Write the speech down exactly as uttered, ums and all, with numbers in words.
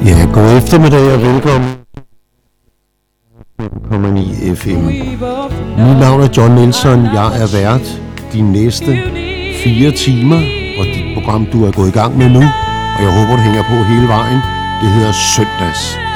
Ja, god eftermiddag og velkommen. Kommer ni F M. Mit navn er John Nielsen. Jeg er vært de næste fire timer, og dit program, du er gået i gang med nu, og jeg håber, du hænger på hele vejen. Det hedder Søndags.